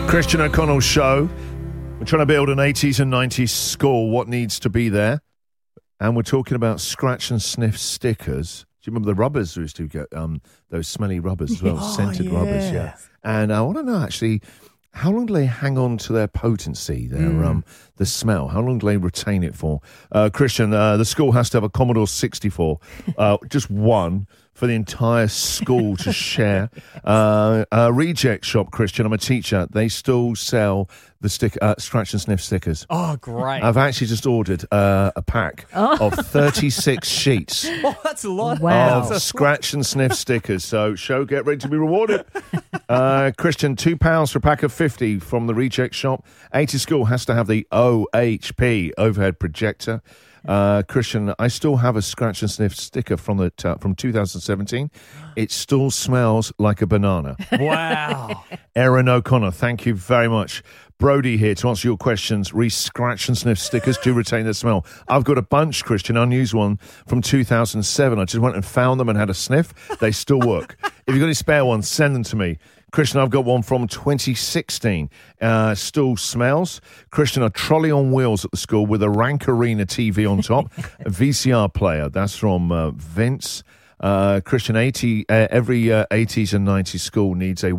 Christian O'Connell Show. We're trying to build an 80s and 90s school. What needs to be there? And we're talking about scratch and sniff stickers. Do you remember the rubbers we used to get? Those smelly rubbers as well, scented rubbers, yeah. And I want to know, actually, how long do they hang on to their potency, the smell? How long do they retain it for? Christian, the school has to have a Commodore 64, just one, for the entire school to share. Reject shop, Christian, I'm a teacher. They still sell the scratch and sniff stickers. Oh, great. I've actually just ordered a pack of 36 sheets. Oh, that's a lot. Wow. Of scratch and sniff stickers. So, show, get ready to be rewarded. Christian, £2 for a pack of 50 from the Reject shop. 80 School has to have the OHP overhead projector. Christian, I still have a scratch and sniff sticker from 2017. It still smells like a banana. Wow. Erin O'Connor, thank you very much. Brody here to answer your questions. Scratch and sniff stickers do retain their smell. I've got a bunch, Christian, unused one from 2007. I just went and found them and had a sniff. They still work. If you've got any spare ones, send them to me. Christian, I've got one from 2016. Still smells. Christian, a trolley on wheels at the school with a Rank Arena TV on top. A VCR player. That's from Vince. Christian, every 80s and 90s school needs a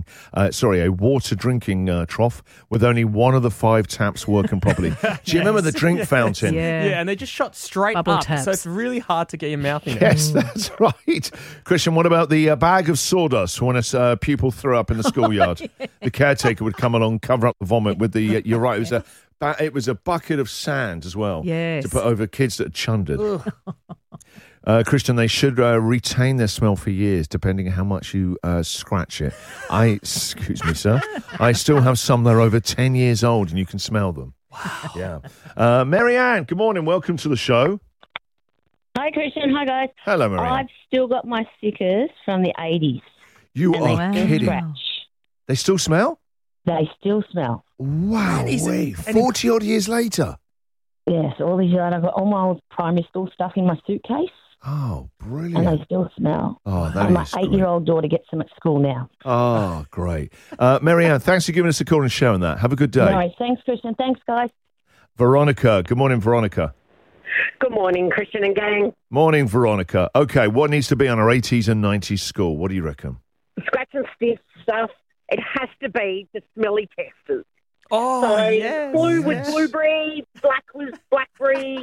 water drinking trough with only one of the 5 taps working properly. Do you remember the drink fountain? Yeah, and they just shot straight Bubble up, taps. so it's really hard to get your mouth in. Yes, that's right. Christian, what about the bag of sawdust when a pupil threw up in the schoolyard? The caretaker would come along, cover up the vomit with the, you're right, it was a bucket of sand as well. Yes. To put over kids that had chundered. Christian, they should retain their smell for years, depending on how much you scratch it. Excuse me, sir. I still have some that are over 10 years old, and you can smell them. Wow. Yeah. Marianne, good morning. Welcome to the show. Hi, Christian. Hi, guys. Hello, Marianne. I've still got my stickers from the 80s. You and are they still kidding. scratch. They still smell? They still smell. Wow. 40-odd years later. Yes, all these years. I've got all my old primary school stuff in my suitcase. Oh, And brilliant. they still smell. Oh, that And my is great. 8-year-old daughter gets them at school now. Oh, great. Marianne, thanks for giving us a call and sharing that. Have a good day. No worries. Thanks, Christian. Thanks, guys. Veronica. Good morning, Veronica. Good morning, Christian and gang. Morning, Veronica. Okay, what needs to be on our 80s and 90s school? What do you reckon? Scratch and sniff stuff, it has to be the smelly testers. Oh, So yes. blue was blueberry, black was blackberry,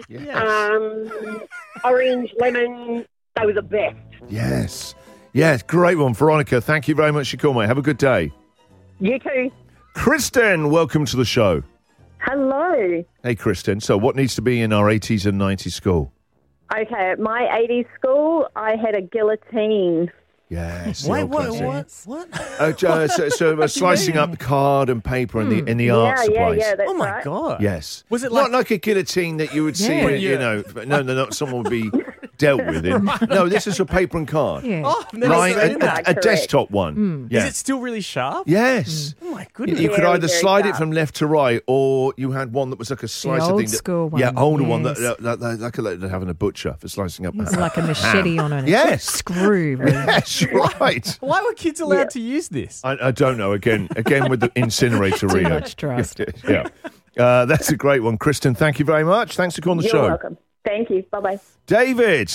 orange, lemon. They were the best. Yes. Yes, great one, Veronica. Thank you very much for your call, mate. Have a good day. You too. Kristen, welcome to the show. Hello. Hey, Kristen. So what needs to be in our 80s and 90s school? Okay, at my 80s school, I had a guillotine. Yes. the Wait, old what? classic. So slicing up card and paper in the art supplies. Yeah, that's Oh, my right. God. Yes. Was it not like a guillotine that you would see, Yeah. no, someone would be dealt with in. No, this is a paper and card. Yeah. Oh, I've never Right, seen that. a Correct. desktop one. Yeah. Is it still really sharp? Yes. Oh, my You goodness. could Very, either very slide it sharp. from left to right, or you had one that was like a slicer old thing. school one, Yeah, older one yes. like they're having a butcher for slicing up. It's like a machete on it. Yes. Screw. Really. Yes, right. Why were kids allowed to use this? I don't know. Again with the incinerator Too Rio. much trust. Yeah. That's a great one. Kristen, thank you very much. Thanks for calling the You're show. welcome. Thank you. Bye-bye. David.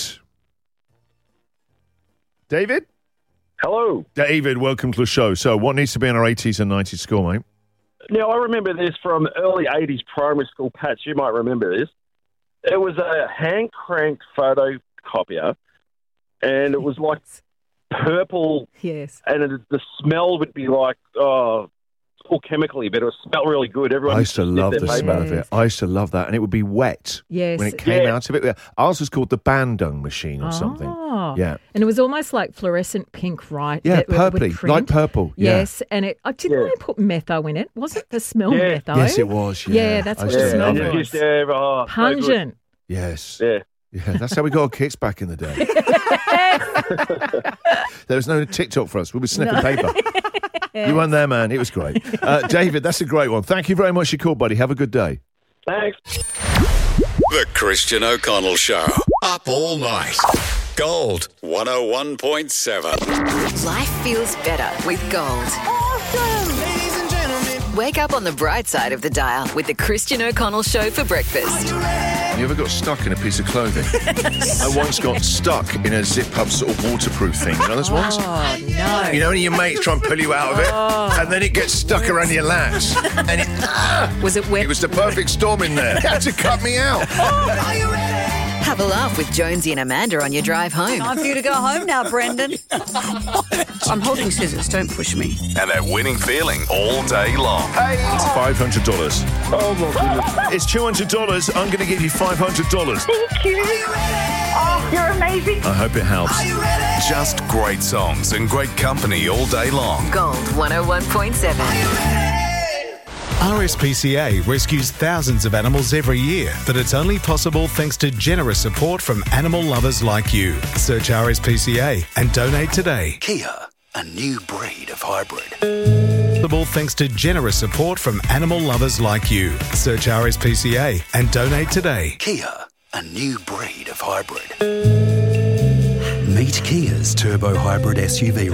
Hello. David, welcome to the show. So what needs to be in our 80s and 90s school, mate? Now, I remember this from early 80s primary school. Patch, you might remember this. It was a hand-cranked photocopier, and it was like purple, Yes. and the smell would be like, all chemically, but it would smell really good. Everyone I used to did love their the paper. smell of it. I used to love that. And it would be wet Yes. when it came Yeah. out of it. Ours was called the Bandung machine or something. Oh. Yeah. And it was almost like fluorescent pink, right? Yeah, that would purpley, print. light purple. Yeah. Yes, and didn't Yeah. they put metho in it? Was it the smell Yeah. metho? Yes, it was. Yeah, that's I what used the to smell love and it. it was. used to have, so good. Pungent. Yes. Yeah. Yeah, that's how we got our kicks back in the day. There was no TikTok for us. We were sniffing paper. You weren't there, man. It was great. David, that's a great one. Thank you very much for your call, buddy. Have a good day. Thanks. The Christian O'Connell Show. Up all night. Gold 101.7. Life feels better with Gold. Ladies and gentlemen, Wake up on the bright side of the dial with the Christian O'Connell Show for breakfast. You ever got stuck in a piece of clothing? I once got stuck in a zip-up sort of waterproof thing. You know those ones? Oh, no. You know when your mates try and pull you out of it, and then it gets stuck around your lats, and Was it wet? it was the perfect storm in there. It had to cut me out. Have a laugh with Jonesy and Amanda on your drive home. Time for you to go home now, Brendan. I'm holding scissors. Don't push me. And that winning feeling all day long. Hey, it's $500. Oh, my goodness. It's $200. I'm going to give you $500. Thank you. Oh, you're amazing. I hope it helps. Just great songs and great company all day long. Gold 101.7. RSPCA rescues thousands of animals every year, but it's only possible thanks to generous support from animal lovers like you. Search RSPCA and donate today. Kia, a new breed of hybrid. Possible thanks to generous support from animal lovers like you. Search RSPCA and donate today. Kia, a new breed of hybrid. Meet Kia's turbo hybrid SUV